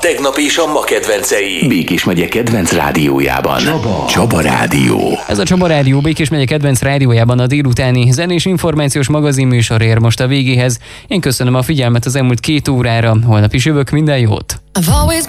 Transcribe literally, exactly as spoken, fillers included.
tegnap és a ma kedvencei. Békés megye kedvenc rádiójában. Csaba. Csaba Rádió. Ez a Csaba Rádió Békés megye kedvenc rádiójában a délutáni zenés információs magazinműsor ér most a végéhez. Én köszönöm a figyelmet az elmúlt két órára, holnap is jövök, minden jót!